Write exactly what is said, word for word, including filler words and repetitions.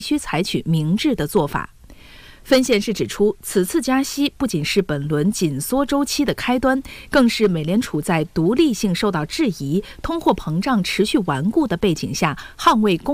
需采取明智的做法。分析师指出，此次加息不仅是本轮紧缩周期的开端，更是美联储在独立性受到质疑、通货膨胀持续顽固的背景下，捍卫公